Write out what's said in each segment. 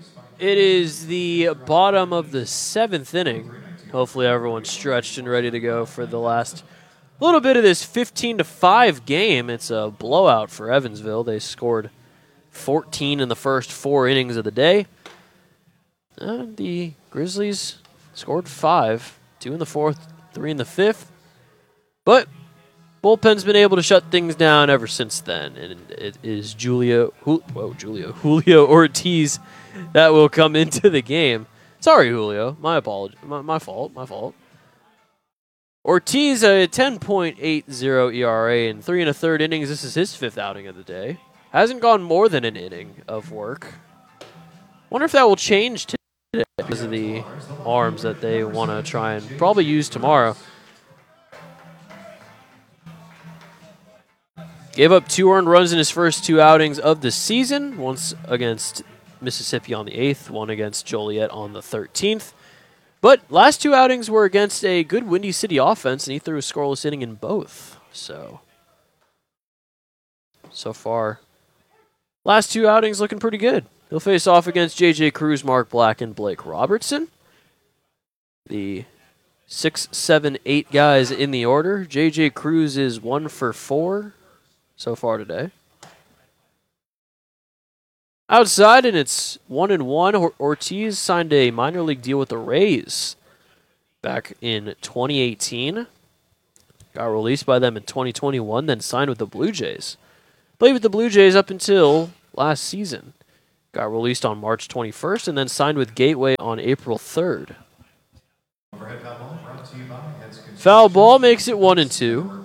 It is the bottom of the 7th inning. Hopefully everyone's stretched and ready to go for the last little bit of this 15-5 game. It's a blowout for Evansville. They scored 14 in the first 4 innings of the day. The Grizzlies scored 5, 2 in the 4th, 3 in the 5th. But bullpen's been able to shut things down ever since then, and it is Julio Ortiz that will come into the game. Sorry, Julio. My apology. My fault. Ortiz, a 10.80 ERA in 3 1/3 innings. This is his 5th outing of the day. Hasn't gone more than an inning of work. Wonder if that will change today because of the arms that they want to try and probably use tomorrow. Gave up 2 earned runs in his first 2 outings of the season, once against Mississippi on the 8th, one against Joliet on the 13th. But last 2 outings were against a good Windy City offense, and he threw a scoreless inning in both. So far, last 2 outings looking pretty good. He'll face off against J.J. Cruz, Mark Black, and Blake Robertson. The 6, 7, 8 guys in the order. J.J. Cruz is 1 for 4 so far today. Outside, and it's 1-1. Ortiz signed a minor league deal with the Rays back in 2018. Got released by them in 2021, then signed with the Blue Jays. Played with the Blue Jays up until last season. Got released on March 21st, and then signed with Gateway on April 3rd. Foul ball makes it 1-2.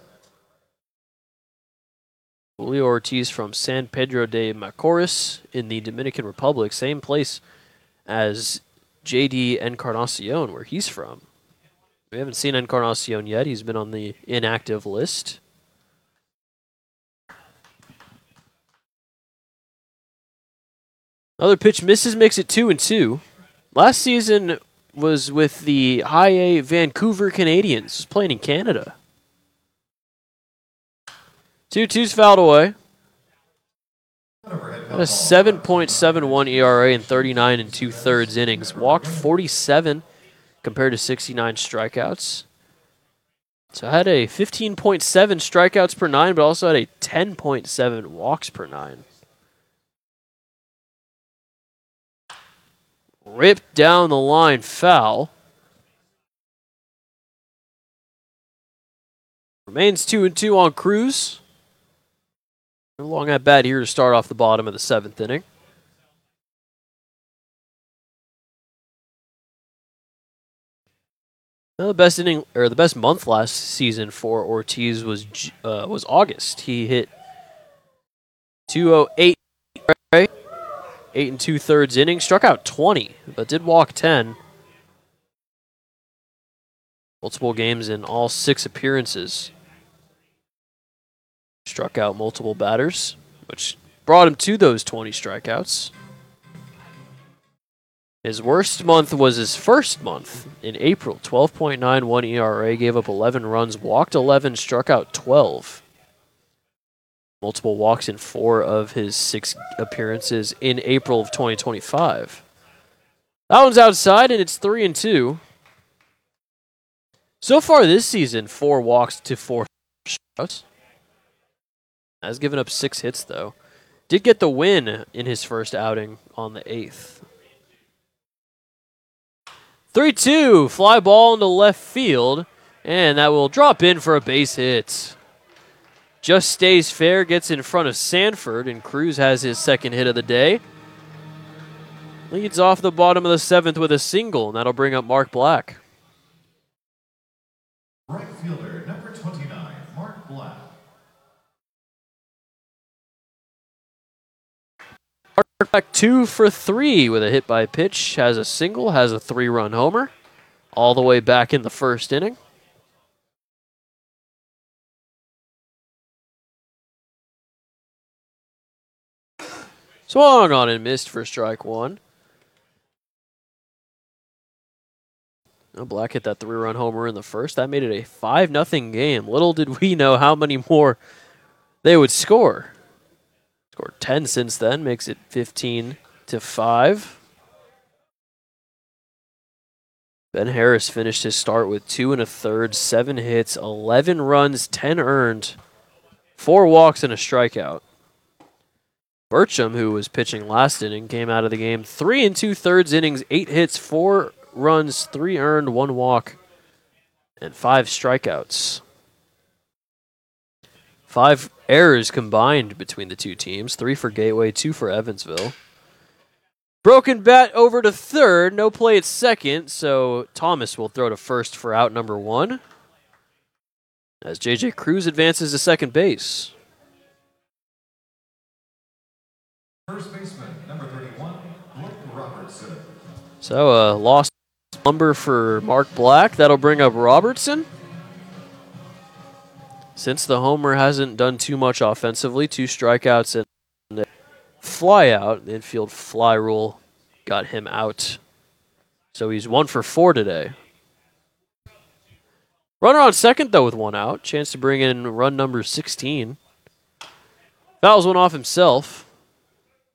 Julio Ortiz from San Pedro de Macorís in the Dominican Republic, same place as JD Encarnacion, where he's from. We haven't seen Encarnacion yet. He's been on the inactive list. Another pitch misses, makes it 2-2. Last season was with the High A Vancouver Canadians, playing in Canada. 2-2's fouled away. A 7.71 ERA in 39 2/3 innings. Walked 47 compared to 69 strikeouts. So had a 15.7 strikeouts per 9, but also had a 10.7 walks per 9. Ripped down the line, foul. Remains 2-2 on Cruz. Long at bat here to start off the bottom of the 7th inning. Now the best inning or the best month last season for Ortiz was August. He hit 208, 8 2/3 innings, struck out 20, but did walk 10. Multiple games in all 6 appearances. Struck out multiple batters, which brought him to those 20 strikeouts. His worst month was his first month in April. 12.91 ERA, gave up 11 runs, walked 11, struck out 12. Multiple walks in 4 of his 6 appearances in April of 2025. That one's outside, and it's 3-2. So far this season, 4 walks to 4 strikeouts. Has given up 6 hits, though. Did get the win in his first outing on the 8th. 3-2, fly ball into left field, and that will drop in for a base hit. Just stays fair, gets in front of Sanford, and Cruz has his 2nd hit of the day. Leads off the bottom of the 7th with a single, and that'll bring up Mark Black. Right fielder, number 29, Mark Black. Back 2 for 3 with a hit by pitch. Has a single, has a 3-run homer. All the way back in the 1st inning. Swung on and missed for strike 1. Black hit that 3-run homer in the 1st. That made it a 5-0 game. Little did we know how many more they would score. Scored 10 since then, makes it 15 8-5. Ben Harris finished his start with 2 1/3, 7 hits, 11 runs, 10 earned, 4 walks, and a strikeout. Burcham, who was pitching last inning, came out of the game 3 2/3 innings, 8 hits, 4 runs, 3 earned, 1 walk, and 5 strikeouts. 5 errors combined between the two teams, 3 for Gateway, 2 for Evansville. Broken bat over to third, no play at second, so Thomas will throw to first for out number 1 as J.J. Cruz advances to second base. First baseman, number 31, Luke Robertson. So lost number for Mark Black. That'll bring up Robertson. Since the homer hasn't done too much offensively, 2 strikeouts and a fly out, the infield fly rule got him out. So he's 1 for 4 today. Runner on second, though, with 1 out. Chance to bring in run number 16. Fouls one off himself.